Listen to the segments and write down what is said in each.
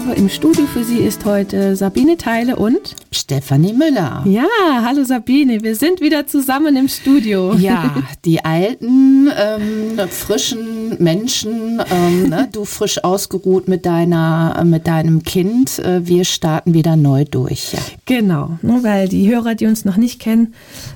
Im Studio für Sie ist heute Sabine Theile und Stefanie Müller. Ja, hallo Sabine, wir sind wieder zusammen im Studio. Ja, die alten, frischen Menschen, du frisch ausgeruht mit deinem Kind, wir starten wieder neu durch. Ja. Genau, weil die Hörer, die uns noch nicht kennen,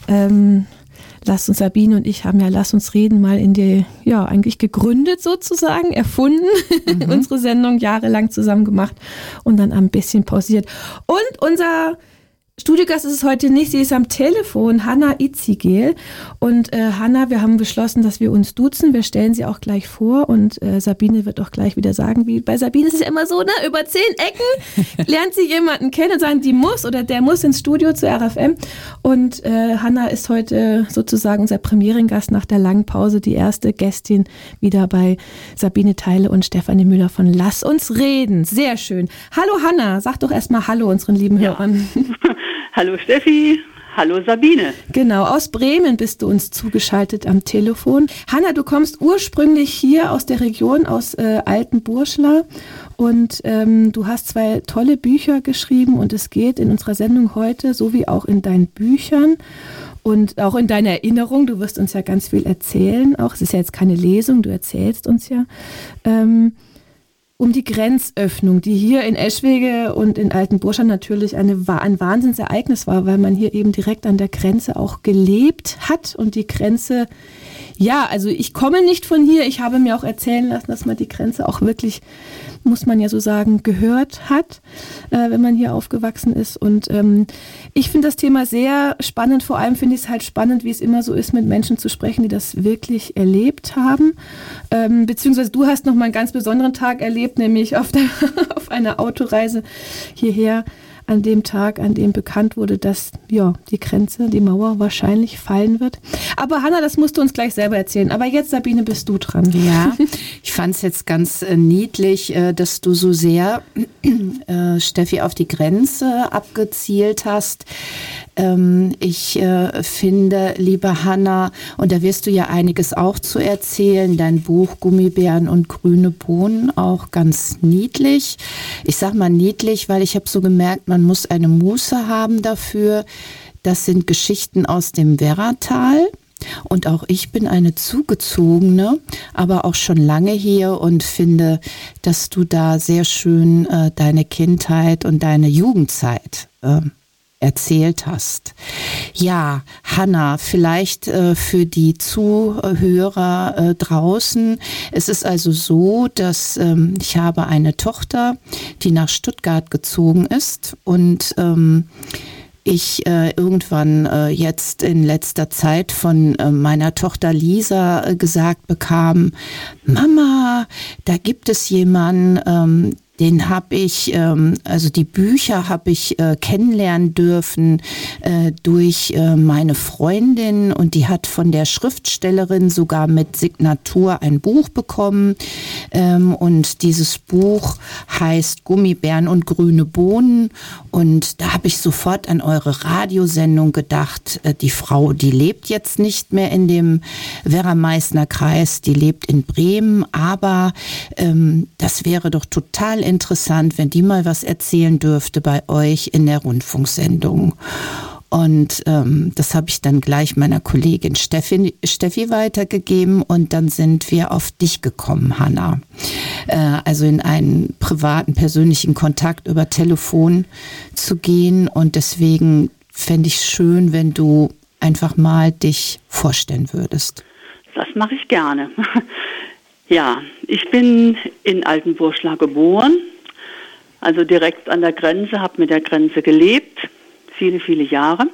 Sabine und ich haben ja Lass uns reden mal eigentlich gegründet sozusagen, erfunden, unsere Sendung jahrelang zusammen gemacht und dann ein bisschen pausiert. Und unser Studiogast ist es heute nicht, sie ist am Telefon, Hanna Itzigel. Und Hanna, wir haben beschlossen, dass wir uns duzen. Wir stellen sie auch gleich vor und Sabine wird auch gleich wieder sagen, wie bei Sabine ist es ja immer so, über 10 Ecken lernt sie jemanden kennen und sagen, die muss oder der muss ins Studio zu RFM. Und Hanna ist heute sozusagen unser Premierengast nach der langen Pause, die erste Gästin wieder bei Sabine Theile und Stefanie Müller von Lass uns reden. Sehr schön. Hallo Hanna, sag doch erstmal Hallo unseren lieben Hörern. Hallo Steffi, hallo Sabine. Genau, aus Bremen bist du uns zugeschaltet am Telefon. Hanna, du kommst ursprünglich hier aus der Region, aus Altenburschla und du hast 2 tolle Bücher geschrieben und es geht in unserer Sendung heute, so wie auch in deinen Büchern und auch in deiner Erinnerung, du wirst uns ja ganz viel erzählen, auch es ist ja jetzt keine Lesung, du erzählst uns ja, um die Grenzöffnung, die hier in Eschwege und in Altenburschla natürlich ein Wahnsinnsereignis war, weil man hier eben direkt an der Grenze auch gelebt hat und die Grenze, ja, also ich komme nicht von hier, ich habe mir auch erzählen lassen, dass man die Grenze auch wirklich, muss man ja so sagen, gehört hat, wenn man hier aufgewachsen ist und ich finde das Thema sehr spannend, vor allem finde ich es halt spannend, wie es immer so ist, mit Menschen zu sprechen, die das wirklich erlebt haben, beziehungsweise du hast noch mal einen ganz besonderen Tag erlebt, nämlich auf einer Autoreise hierher, an dem Tag, an dem bekannt wurde, dass die Grenze, die Mauer wahrscheinlich fallen wird. Aber Hanna, das musst du uns gleich selber erzählen. Aber jetzt, Sabine, bist du dran. Ja, ich fand es jetzt ganz niedlich, dass du so sehr, Steffi, auf die Grenze abgezielt hast. Ich finde, liebe Hanna, und da wirst du ja einiges auch zu erzählen, dein Buch Gummibären und grüne Bohnen auch ganz niedlich. Ich sag mal niedlich, weil ich habe so gemerkt, man muss eine Muße haben dafür. Das sind Geschichten aus dem Werratal. Und auch ich bin eine Zugezogene, aber auch schon lange hier und finde, dass du da sehr schön deine Kindheit und deine Jugendzeit erzählt hast. Ja, Hanna, vielleicht für die Zuhörer draußen. Es ist also so, dass ich habe eine Tochter, die nach Stuttgart gezogen ist und ich irgendwann jetzt in letzter Zeit von meiner Tochter Lisa gesagt bekam, Mama, da gibt es jemanden, den habe ich, also die Bücher habe ich kennenlernen dürfen durch meine Freundin und die hat von der Schriftstellerin sogar mit Signatur ein Buch bekommen und dieses Buch heißt Gummibären und grüne Bohnen und da habe ich sofort an eure Radiosendung gedacht, die Frau, die lebt jetzt nicht mehr in dem Werra-Meißner-Kreis, die lebt in Bremen, aber das wäre doch total interessant, wenn die mal was erzählen dürfte bei euch in der Rundfunksendung. Und das habe ich dann gleich meiner Kollegin Steffi weitergegeben und dann sind wir auf dich gekommen, Hanna. Also in einen privaten, persönlichen Kontakt über Telefon zu gehen und deswegen fände ich es schön, wenn du einfach mal dich vorstellen würdest. Das mache ich gerne. Ja, ich bin in Altenburschla geboren, also direkt an der Grenze, habe mit der Grenze gelebt, viele, viele Jahre.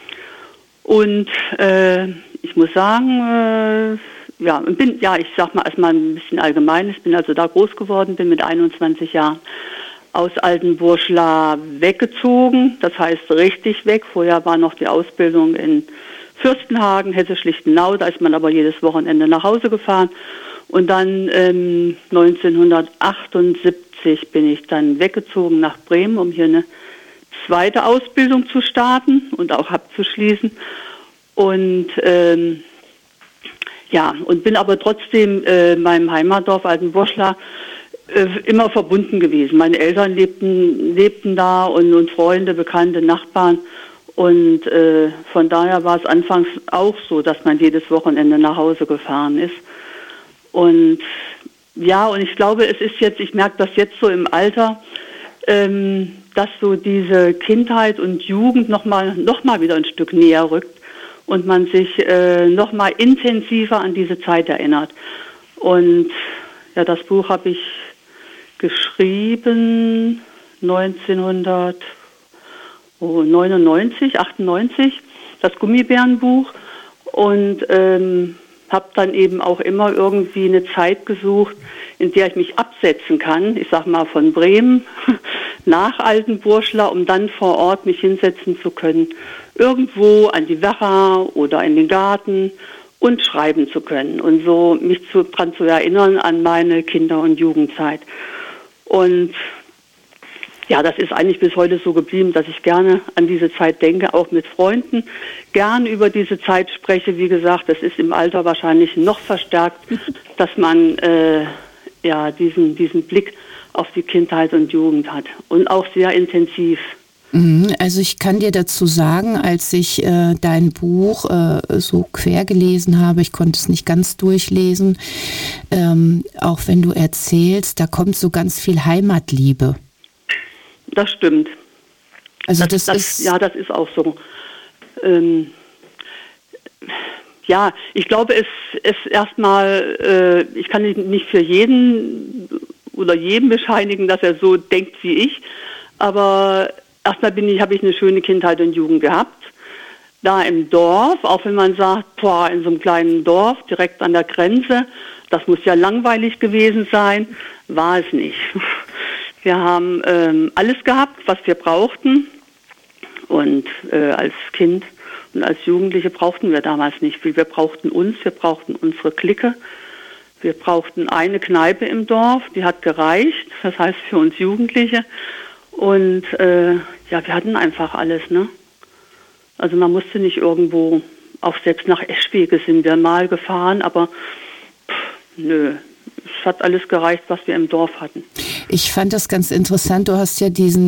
Und ich muss sagen, ich sag mal erstmal ein bisschen allgemein, ich bin also da groß geworden, bin mit 21 Jahren aus Altenburschla weggezogen, das heißt richtig weg. Vorher war noch die Ausbildung in Fürstenhagen, Hessisch-Lichtenau, da ist man aber jedes Wochenende nach Hause gefahren. Und dann 1978 bin ich dann weggezogen nach Bremen, um hier eine zweite Ausbildung zu starten und auch abzuschließen. Und und bin aber trotzdem meinem Heimatdorf Altenburschla Immer verbunden gewesen. Meine Eltern lebten da und Freunde, Bekannte, Nachbarn. Und von daher war es anfangs auch so, dass man jedes Wochenende nach Hause gefahren ist. Und ja, und ich glaube, es ist jetzt, ich merke das jetzt so im Alter, dass so diese Kindheit und Jugend noch mal wieder ein Stück näher rückt und man sich noch mal intensiver an diese Zeit erinnert. Und ja, das Buch habe ich geschrieben 1999, 98, das Gummibärenbuch, und habe dann eben auch immer irgendwie eine Zeit gesucht, in der ich mich absetzen kann, ich sag mal von Bremen nach Altenburschla, um dann vor Ort mich hinsetzen zu können, irgendwo an die Werra oder in den Garten und schreiben zu können und so mich daran zu erinnern an meine Kinder- und Jugendzeit. Und ja, das ist eigentlich bis heute so geblieben, dass ich gerne an diese Zeit denke, auch mit Freunden, gern über diese Zeit spreche. Wie gesagt, das ist im Alter wahrscheinlich noch verstärkt, dass man diesen Blick auf die Kindheit und Jugend hat und auch sehr intensiv. Also ich kann dir dazu sagen, als ich dein Buch so quer gelesen habe, ich konnte es nicht ganz durchlesen, auch wenn du erzählst, da kommt so ganz viel Heimatliebe. Das stimmt. Also das ist auch so. Ich glaube, es erstmal, ich kann nicht für jeden oder jedem bescheinigen, dass er so denkt wie ich, aber erstmal habe ich eine schöne Kindheit und Jugend gehabt. Da im Dorf, auch wenn man sagt, in so einem kleinen Dorf, direkt an der Grenze, das muss ja langweilig gewesen sein, war es nicht. Wir haben alles gehabt, was wir brauchten. Und als Kind und als Jugendliche brauchten wir damals nicht viel. Wir brauchten unsere Clique. Wir brauchten eine Kneipe im Dorf, die hat gereicht, das heißt für uns Jugendliche. Und wir hatten einfach alles, ne? Also man musste nicht irgendwo, auch selbst nach Eschwege sind wir mal gefahren, aber nö, es hat alles gereicht, was wir im Dorf hatten. Ich fand das ganz interessant. Du hast ja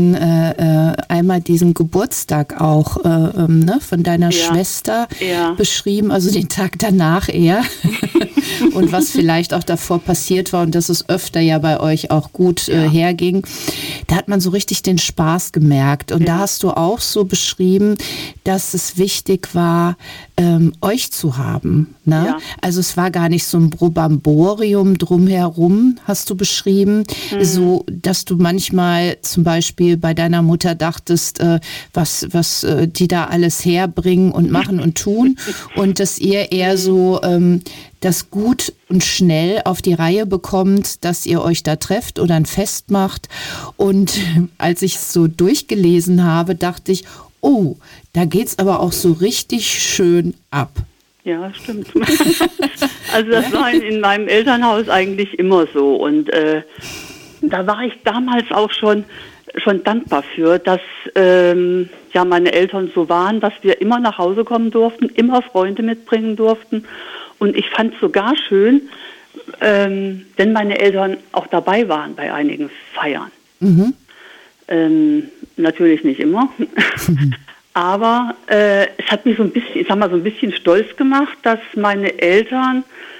einmal diesen Geburtstag auch von deiner Schwester beschrieben, also den Tag danach eher und was vielleicht auch davor passiert war und dass es öfter ja bei euch auch gut herging. Da hat man so richtig den Spaß gemerkt und da hast du auch so beschrieben, dass es wichtig war, euch zu haben. Ne? Ja. Also es war gar nicht so ein Brobamborium drumherum, hast du beschrieben, so dass du manchmal zum Beispiel bei deiner Mutter dachtest, was die da alles herbringen und machen und tun und dass ihr eher so das gut und schnell auf die Reihe bekommt, dass ihr euch da trefft oder ein Fest macht. Und als ich es so durchgelesen habe, dachte ich, oh, da geht's aber auch so richtig schön ab. Ja, stimmt. Also das war in meinem Elternhaus eigentlich immer so. Und da war ich damals auch schon dankbar für, dass meine Eltern so waren, dass wir immer nach Hause kommen durften, immer Freunde mitbringen durften. Und ich fand es sogar schön, wenn meine Eltern auch dabei waren bei einigen Feiern. Mhm. Natürlich nicht immer. Aber es hat mich so ein bisschen stolz gemacht, dass meine Eltern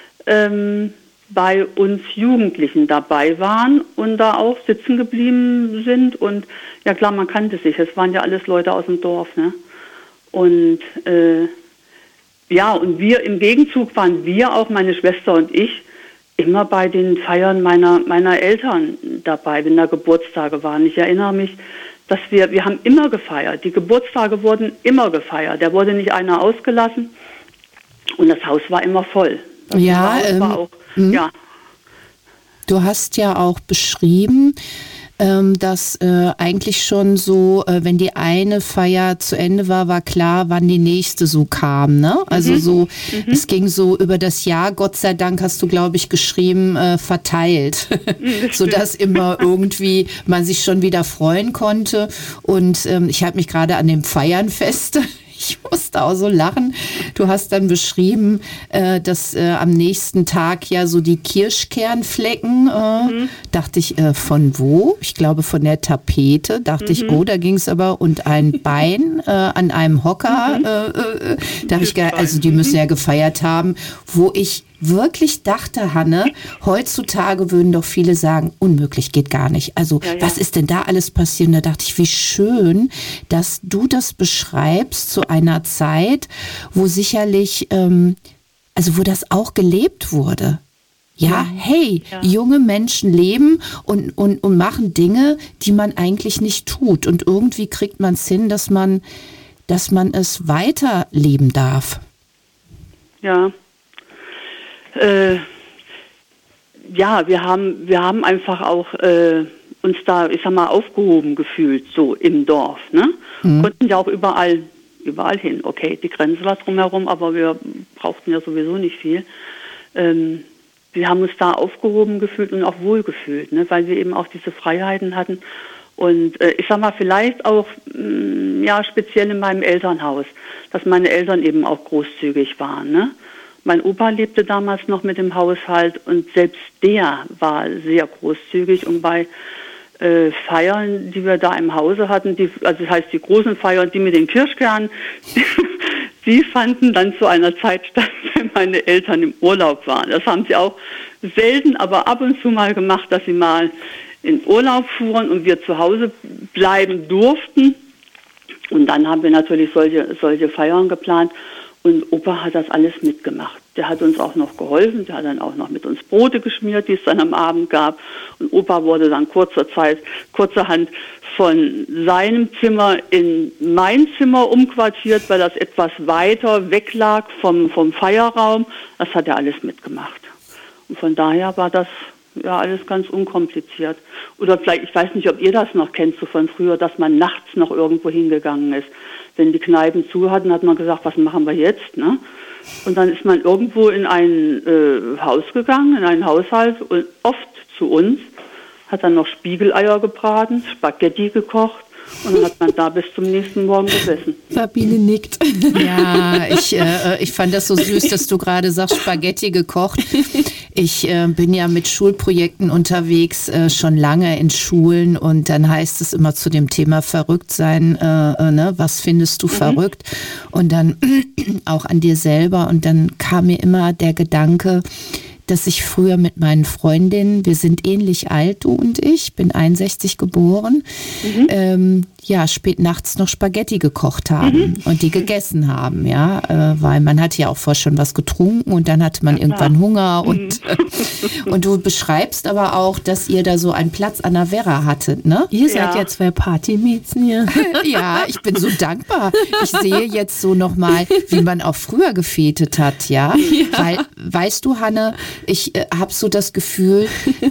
bei uns Jugendlichen dabei waren und da auch sitzen geblieben sind. Und ja klar, man kannte sich. Es waren ja alles Leute aus dem Dorf, ne? Und und wir im Gegenzug waren wir auch, meine Schwester und ich, immer bei den Feiern meiner Eltern dabei, wenn da Geburtstage waren. Ich erinnere mich, dass wir haben immer gefeiert. Die Geburtstage wurden immer gefeiert. Da wurde nicht einer ausgelassen und das Haus war immer voll. Du hast ja auch beschrieben, dass eigentlich schon so, wenn die eine Feier zu Ende war klar, wann die nächste so kam, ne? Also es ging so über das Jahr, Gott sei Dank hast du, glaube ich, geschrieben, verteilt, sodass immer irgendwie man sich schon wieder freuen konnte. Und ich halte mich gerade an dem Feiern fest. Ich musste auch so lachen. Du hast dann beschrieben, dass am nächsten Tag ja so die Kirschkernflecken, dachte ich, von wo? Ich glaube von der Tapete. Dachte ich, oh, da ging es aber, und ein Bein an einem Hocker. Da habe ich gedacht, also die müssen ja gefeiert haben, wo ich wirklich dachte, Hanne, heutzutage würden doch viele sagen, unmöglich, geht gar nicht. Also was ist denn da alles passiert? Und da dachte ich, wie schön, dass du das beschreibst zu einer Zeit, wo sicherlich, also wo das auch gelebt wurde. Ja, hey, junge Menschen leben und machen Dinge, die man eigentlich nicht tut. Und irgendwie kriegt man es hin, dass man es weiterleben darf. Ja. Wir haben einfach auch uns da, ich sag mal, aufgehoben gefühlt, so im Dorf, ne? Konnten ja auch überall hin. Okay, die Grenze war drumherum, aber wir brauchten ja sowieso nicht viel. Wir haben uns da aufgehoben gefühlt und auch wohl gefühlt, ne? Weil wir eben auch diese Freiheiten hatten. Und ich sag mal, vielleicht auch, speziell in meinem Elternhaus, dass meine Eltern eben auch großzügig waren, ne? Mein Opa lebte damals noch mit dem Haushalt und selbst der war sehr großzügig, und bei Feiern, die wir da im Hause hatten, also das heißt die großen Feiern, die mit den Kirschkernen, die fanden dann zu einer Zeit statt, wenn meine Eltern im Urlaub waren. Das haben sie auch selten, aber ab und zu mal gemacht, dass sie mal in Urlaub fuhren und wir zu Hause bleiben durften. Und dann haben wir natürlich solche Feiern geplant. Und Opa hat das alles mitgemacht. Der hat uns auch noch geholfen. Der hat dann auch noch mit uns Brote geschmiert, die es dann am Abend gab. Und Opa wurde dann kurzerhand von seinem Zimmer in mein Zimmer umquartiert, weil das etwas weiter weg lag vom Feierraum. Das hat er alles mitgemacht. Und von daher war das ja alles ganz unkompliziert. Oder vielleicht, ich weiß nicht, ob ihr das noch kennt, so von früher, dass man nachts noch irgendwo hingegangen ist. Wenn die Kneipen zu hatten, hat man gesagt, was machen wir jetzt, ne? Und dann ist man irgendwo in ein Haus gegangen, in einen Haushalt, und oft zu uns, hat dann noch Spiegeleier gebraten, Spaghetti gekocht, und dann hat man da bis zum nächsten Morgen gesessen. Sabine nickt. Ja, ich fand das so süß, dass du gerade sagst, Spaghetti gekocht. Ich bin ja mit Schulprojekten unterwegs, schon lange in Schulen, und dann heißt es immer zu dem Thema Verrücktsein, ne? Was findest du verrückt? Und dann auch an dir selber, und dann kam mir immer der Gedanke, dass ich früher mit meinen Freundinnen, wir sind ähnlich alt, du und ich, bin 61 geboren, spät nachts noch Spaghetti gekocht haben und die gegessen haben, weil man hatte ja auch vorher schon was getrunken und dann hatte man irgendwann Hunger und du beschreibst aber auch, dass ihr da so einen Platz an der Werra hattet, ne? Ihr seid ja zwei Partymädchen hier. Ja, ich bin so dankbar. Ich sehe jetzt so nochmal, wie man auch früher gefetet hat, weil, weißt du, Hanne, ich habe so das Gefühl,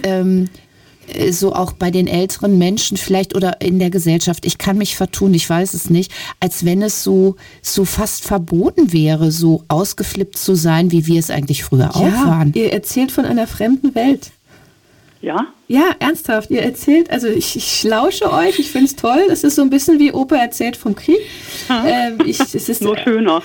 so auch bei den älteren Menschen vielleicht oder in der Gesellschaft, ich kann mich vertun, ich weiß es nicht, als wenn es so fast verboten wäre, so ausgeflippt zu sein, wie wir es eigentlich früher auch waren. Ihr erzählt von einer fremden Welt. Ja? Ja, ernsthaft. Ihr erzählt, also ich lausche euch, ich finde es toll. Es ist so ein bisschen wie Opa erzählt vom Krieg. Es ist nur schöner.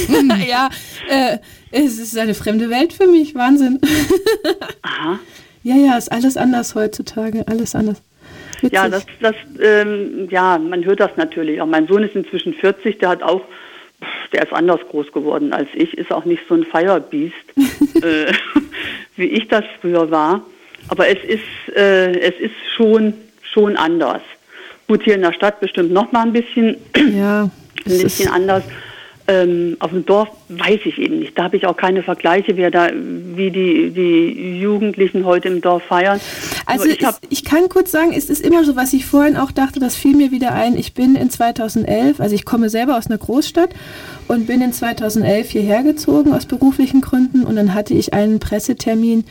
Es ist eine fremde Welt für mich, Wahnsinn. Aha. Ja, ist alles anders heutzutage, alles anders. Witzig. Ja, man hört das natürlich. Auch mein Sohn ist inzwischen 40, der ist anders groß geworden als ich, ist auch nicht so ein Feierbiest, wie ich das früher war. Aber es ist schon anders. Gut, hier in der Stadt bestimmt noch mal ein bisschen anders. Auf dem Dorf weiß ich eben nicht. Da habe ich auch keine Vergleiche, wie die Jugendlichen heute im Dorf feiern. Also ich kann kurz sagen, es ist immer so, was ich vorhin auch dachte, das fiel mir wieder ein. Ich bin in 2011, also ich komme selber aus einer Großstadt und bin in 2011 hierher gezogen aus beruflichen Gründen, und dann hatte ich einen Pressetermin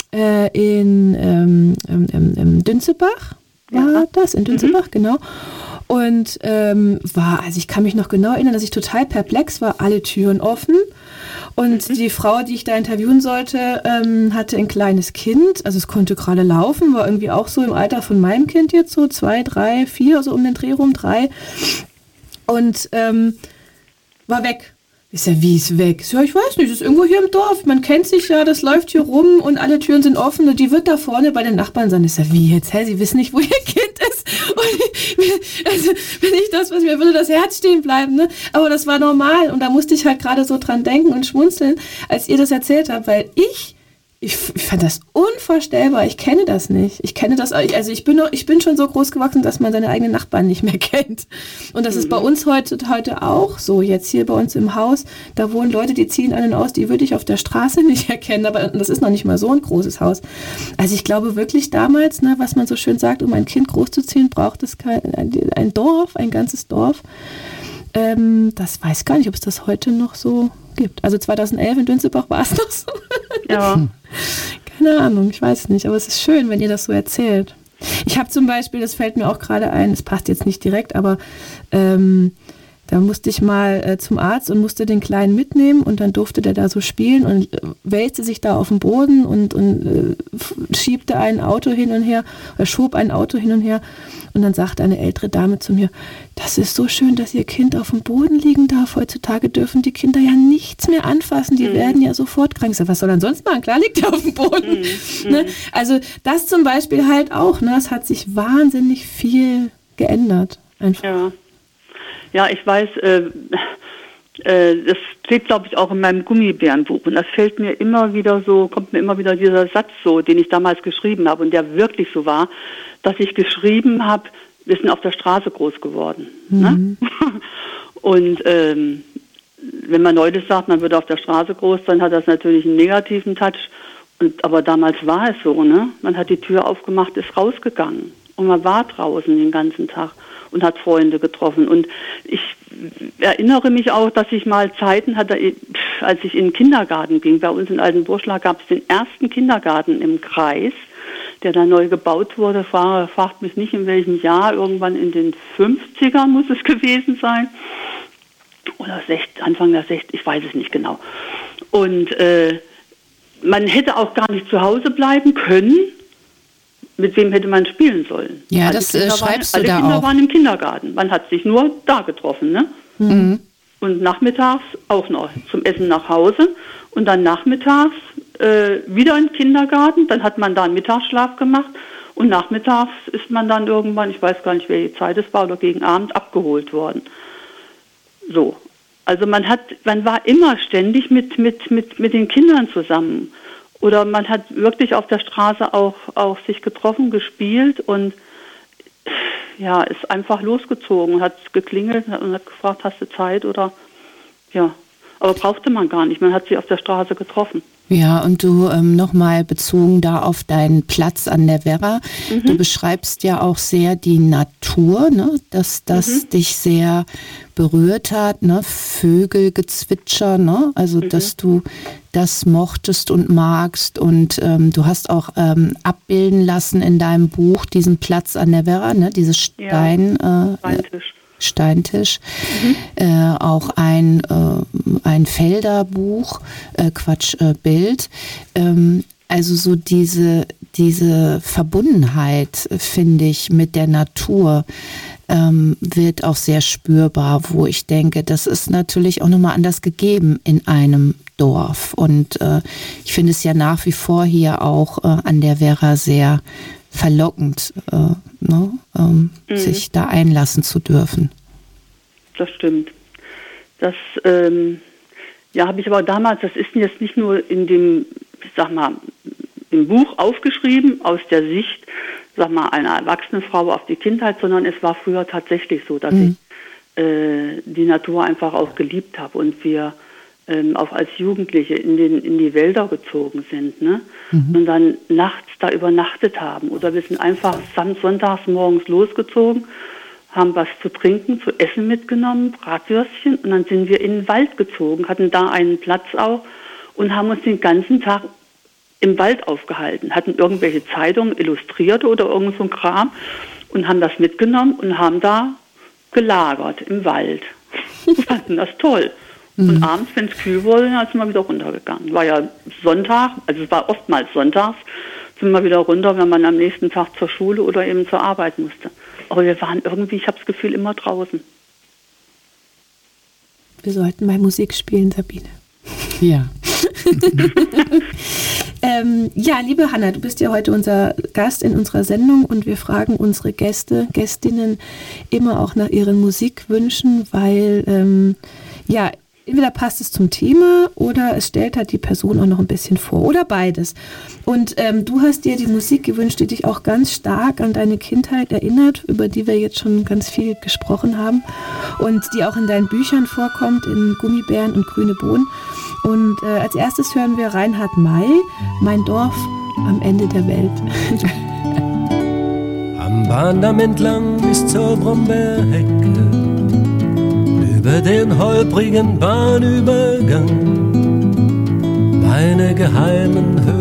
in Dünzebach. War das? In Dünzebach, genau. Und also ich kann mich noch genau erinnern, dass ich total perplex war, alle Türen offen. Und die Frau, die ich da interviewen sollte, hatte ein kleines Kind, also es konnte gerade laufen, war irgendwie auch so im Alter von meinem Kind jetzt, so 2, 3, 4, so um den Dreh rum, 3. Und war weg. Ich sag, wie ist weg? Ja, ich weiß nicht, das ist irgendwo hier im Dorf. Man kennt sich ja, das läuft hier rum und alle Türen sind offen und die wird da vorne bei den Nachbarn sein. Ich sag, wie jetzt? Hä, Sie wissen nicht, wo Ihr Kind ist? Und also, wenn ich das, was mir würde das Herz stehen bleiben, ne? Aber das war normal und da musste ich halt gerade so dran denken und schmunzeln, als ihr das erzählt habt, weil ich fand das unvorstellbar. Ich kenne das nicht. Ich kenne das, also ich bin schon so groß gewachsen, dass man seine eigenen Nachbarn nicht mehr kennt. Und das ist bei uns heute auch so. Jetzt hier bei uns im Haus, da wohnen Leute, die ziehen einen aus, die würde ich auf der Straße nicht erkennen. Aber das ist noch nicht mal so ein großes Haus. Also ich glaube wirklich damals, ne, was man so schön sagt, um ein Kind großzuziehen, braucht es ein Dorf, ein ganzes Dorf. Das weiß gar nicht, ob es das heute noch so gibt. Also 2011 in Dünzebach war es noch so. Ja. Keine Ahnung, ich weiß nicht, aber es ist schön, wenn ihr das so erzählt. Ich habe zum Beispiel, das fällt mir auch gerade ein, es passt jetzt nicht direkt, aber da musste ich mal zum Arzt und musste den Kleinen mitnehmen und dann durfte der da so spielen und wälzte sich da auf den Boden und schiebte ein Auto hin und her, oder schob ein Auto hin und her und dann sagte eine ältere Dame zu mir, das ist so schön, dass Ihr Kind auf dem Boden liegen darf. Heutzutage dürfen die Kinder ja nichts mehr anfassen, die werden ja sofort krank. Ich sag, was soll er denn sonst machen? Klar liegt er auf dem Boden. Ne? Also das zum Beispiel halt auch, ne? Es hat sich wahnsinnig viel geändert. Einfach. Ja. Ja, ich weiß, das steht, glaube ich, auch in meinem Gummibärenbuch. Und das fällt mir immer wieder so, kommt mir immer wieder dieser Satz so, den ich damals geschrieben habe und der wirklich so war, dass ich geschrieben habe, wir sind auf der Straße groß geworden. Ne? Und wenn man heute sagt, man wird auf der Straße groß, dann hat das natürlich einen negativen Touch. Aber damals war es so, ne? Man hat die Tür aufgemacht, ist rausgegangen. Und man war draußen den ganzen Tag und hat Freunde getroffen. Und ich erinnere mich auch, dass ich mal Zeiten hatte, als ich in den Kindergarten ging. Bei uns in Altenburschlag gab es den ersten Kindergarten im Kreis, der da neu gebaut wurde. Fragt mich nicht, in welchem Jahr. Irgendwann in den 50ern muss es gewesen sein. Oder Anfang der 60, ich weiß es nicht genau. Und man hätte auch gar nicht zu Hause bleiben können. Mit wem hätte man spielen sollen? Ja, das schreibst du da auch. Alle Kinder waren im Kindergarten. Man hat sich nur da getroffen, ne? Mhm. Und nachmittags auch noch zum Essen nach Hause. Und dann nachmittags wieder in den Kindergarten. Dann hat man da einen Mittagsschlaf gemacht. Und nachmittags ist man dann irgendwann, ich weiß gar nicht, welche Zeit es war, oder gegen Abend abgeholt worden. So. Also man war immer ständig mit den Kindern zusammen. Oder man hat wirklich auf der Straße auch sich getroffen, gespielt und ja, ist einfach losgezogen, hat geklingelt und hat gefragt, hast du Zeit oder ja. Aber brauchte man gar nicht, man hat sich auf der Straße getroffen. Ja, und du nochmal bezogen da auf deinen Platz an der Werra, du beschreibst ja auch sehr die Natur, ne? Dass das dich sehr berührt hat, ne? Vögelgezwitscher, ne? Also dass du das mochtest und magst und du hast auch abbilden lassen in deinem Buch diesen Platz an der Werra, ne? Dieses Steintisch. Auch ein Felderbuch, Bild. Also so diese Verbundenheit, finde ich, mit der Natur wird auch sehr spürbar, wo ich denke, das ist natürlich auch nochmal anders gegeben in einem Dorf. Und ich finde es ja nach wie vor hier auch an der Werra sehr verlockend, sich da einlassen zu dürfen. Das stimmt. Das habe ich aber damals, das ist jetzt nicht nur in dem, ich sag mal, im Buch aufgeschrieben, aus der Sicht, sag mal, einer erwachsenen Frau auf die Kindheit, sondern es war früher tatsächlich so, dass ich die Natur einfach auch geliebt habe und wir auch als Jugendliche in die Wälder gezogen sind, ne? Und dann nachts da übernachtet haben. Oder wir sind einfach sonntags morgens losgezogen, haben was zu trinken, zu essen mitgenommen, Bratwürstchen, und dann sind wir in den Wald gezogen, hatten da einen Platz auch und haben uns den ganzen Tag im Wald aufgehalten, hatten irgendwelche Zeitungen, Illustrierte oder irgend so ein Kram und haben das mitgenommen und haben da gelagert im Wald. Wir fanden das toll. Und abends, wenn es kühl wurde, dann sind wir wieder runtergegangen. War ja Sonntag, also es war oftmals sonntags, sind wir wieder runter, wenn man am nächsten Tag zur Schule oder eben zur Arbeit musste. Aber wir waren irgendwie, ich habe das Gefühl, immer draußen. wir sollten mal Musik spielen, Sabine. Ja. Ja, liebe Hanna, du bist ja heute unser Gast in unserer Sendung und wir fragen unsere Gästinnen immer auch nach ihren Musikwünschen, weil entweder passt es zum Thema oder es stellt halt die Person auch noch ein bisschen vor oder beides. Und du hast dir die Musik gewünscht, die dich auch ganz stark an deine Kindheit erinnert, über die wir jetzt schon ganz viel gesprochen haben und die auch in deinen Büchern vorkommt, in Gummibären und Grüne Bohnen. Und als erstes hören wir Reinhard May, Mein Dorf am Ende der Welt. Am Bahndamm entlang bis zur Brombeerhecke, über den holprigen Bahnübergang, meine geheimen